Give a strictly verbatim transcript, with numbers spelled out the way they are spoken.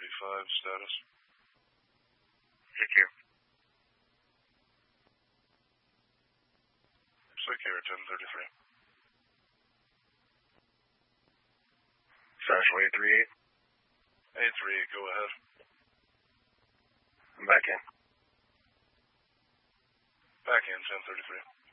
thirty-five status. Thank you. Secure ten thirty-three. Central eight three eight. eight three eight, go ahead. I'm back in. Back in ten thirty-three.